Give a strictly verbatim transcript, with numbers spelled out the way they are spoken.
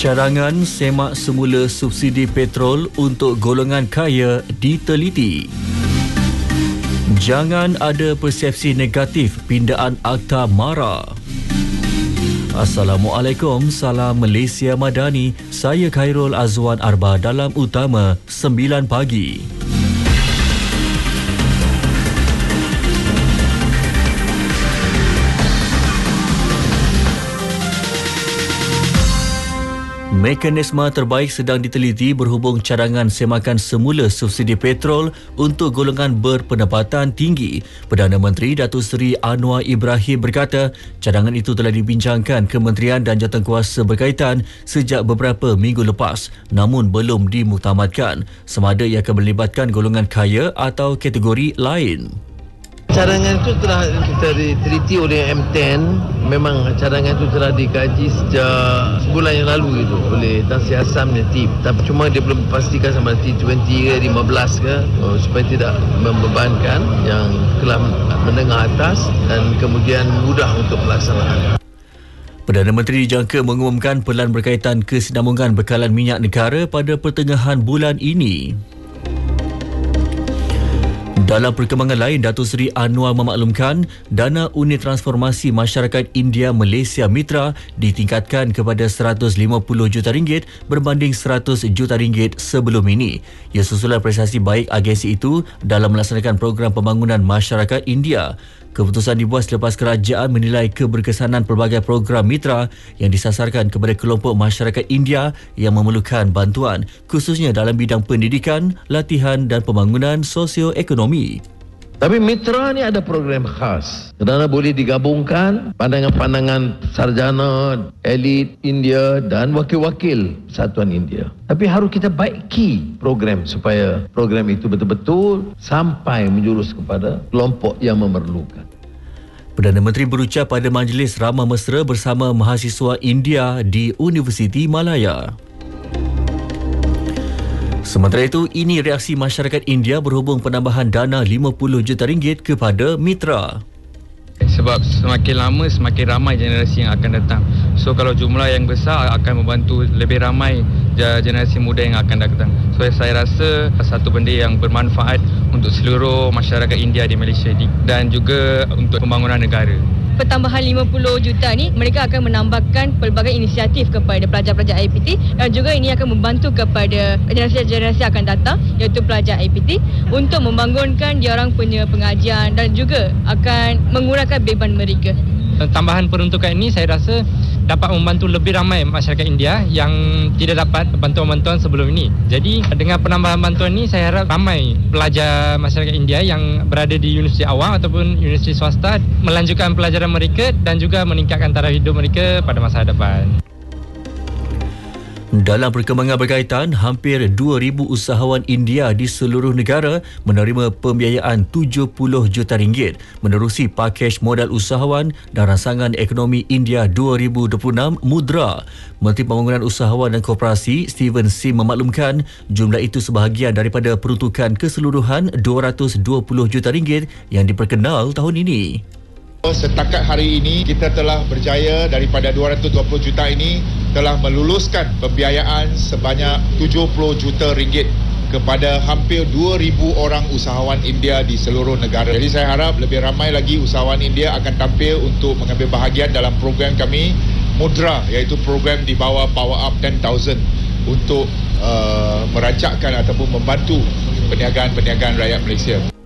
Cadangan semak semula subsidi petrol untuk golongan kaya diteliti. Jangan ada persepsi negatif pindaan Akta Mara. Assalamualaikum, salam Malaysia Madani. Saya Khairul Azwan Arba dalam Utama sembilan pagi. Mekanisme terbaik sedang diteliti berhubung cadangan semakan semula subsidi petrol untuk golongan berpendapatan tinggi. Perdana Menteri Datuk Seri Anwar Ibrahim berkata, cadangan itu telah dibincangkan Kementerian dan Jawatankuasa berkaitan sejak beberapa minggu lepas, namun belum dimuktamadkan sama ada ia akan melibatkan golongan kaya atau kategori lain. Cadangan itu telah kita diteliti oleh M sepuluh. Memang cadangan itu telah dikaji sejak sebulan yang lalu itu oleh Tan Sri Hassan dan tim. Tapi cuma dia belum pastikan sama T dua puluh ke lima belas ke oh, supaya tidak membebankan yang kelas menengah atas dan kemudian mudah untuk pelaksanaan. Perdana Menteri dijangka mengumumkan pelan berkaitan kesinambungan bekalan minyak negara pada pertengahan bulan ini. Dalam perkembangan lain, Datuk Seri Anwar memaklumkan dana unit transformasi masyarakat India Malaysia Mitra ditingkatkan kepada seratus lima puluh juta ringgit berbanding seratus juta ringgit sebelum ini. Ia susulan prestasi baik agensi itu dalam melaksanakan program pembangunan masyarakat India. Keputusan dibuat selepas kerajaan menilai keberkesanan pelbagai program mitra yang disasarkan kepada kelompok masyarakat India yang memerlukan bantuan, khususnya dalam bidang pendidikan, latihan dan pembangunan sosioekonomi. Tapi mitra ni ada program khas kerana boleh digabungkan pandangan-pandangan sarjana, elit India dan wakil-wakil Persatuan India. Tapi harus kita baiki program supaya program itu betul-betul sampai menjurus kepada kelompok yang memerlukan. Perdana Menteri berucap pada majlis ramah mesra bersama mahasiswa India di Universiti Malaya. Sementara itu, ini reaksi masyarakat India berhubung penambahan dana lima puluh juta ringgit kepada mitra. Sebab semakin lama semakin ramai generasi yang akan datang. So kalau jumlah yang besar akan membantu lebih ramai generasi muda yang akan datang. So saya rasa satu benda yang bermanfaat untuk seluruh masyarakat India di Malaysia dan juga untuk pembangunan negara. Pertambahan lima puluh juta ni mereka akan menambahkan pelbagai inisiatif kepada pelajar-pelajar I P T dan juga ini akan membantu kepada generasi-generasi akan datang iaitu pelajar I P T untuk membangunkan diorang punya pengajian dan juga akan mengurangkan beban mereka. Tambahan peruntukan ini saya rasa dapat membantu lebih ramai masyarakat India yang tidak dapat bantuan-bantuan sebelum ini. Jadi dengan penambahan bantuan ini saya harap ramai pelajar masyarakat India yang berada di universiti awam ataupun universiti swasta melanjutkan pelajaran mereka dan juga meningkatkan taraf hidup mereka pada masa hadapan. Dalam perkembangan berkaitan, hampir dua ribu usahawan India di seluruh negara menerima pembiayaan tujuh puluh juta ringgit menerusi pakej modal usahawan dan ransangan ekonomi India dua ribu dua puluh enam Mudra. Menteri Pembangunan Usahawan dan Koperasi Stephen Sim memaklumkan jumlah itu sebahagian daripada peruntukan keseluruhan dua ratus dua puluh juta ringgit yang diperkenal tahun ini. Setakat hari ini kita telah berjaya daripada dua ratus dua puluh juta ini telah meluluskan pembiayaan sebanyak tujuh puluh juta ringgit kepada hampir dua ribu orang usahawan India di seluruh negara. Jadi saya harap lebih ramai lagi usahawan India akan tampil untuk mengambil bahagian dalam program kami Mudra, iaitu program di bawah Power Up ten thousand untuk uh, merancangkan ataupun membantu perniagaan-perniagaan rakyat Malaysia.